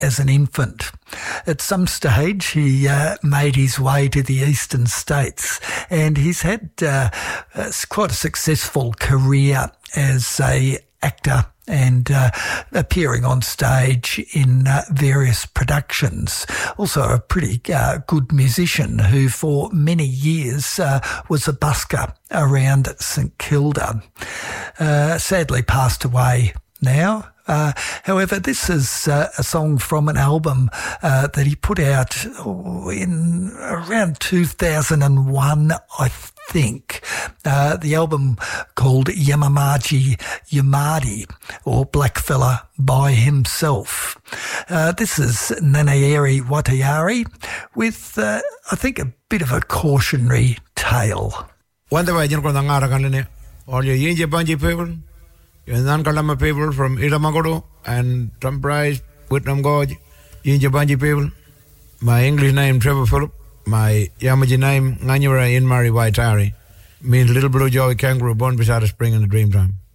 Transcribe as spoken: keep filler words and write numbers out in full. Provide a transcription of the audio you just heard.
as an infant. At some stage, he uh, made his way to the eastern states, and he's had uh, quite a successful career as a actor and uh, appearing on stage in uh, various productions. Also a pretty uh, good musician who for many years uh, was a busker around St Kilda. Uh, sadly passed away now. Uh, however, this is uh, a song from an album uh, that he put out in around two thousand one, I think. Uh, the album called Yamamaji Yamadi, or Blackfella by Himself. Uh, this is Nanayeri Watayari with, uh, I think, a bit of a cautionary tale. All you Yinja Banji people, your non-Kalama people from Iramagodo and Trumprise, Whitnam Gorge, Yinja Banji people. My English name Trevor Phillip, my Yamaji name Nganyura Inmari Waitari, means little blue joy kangaroo born beside a spring in the dream time.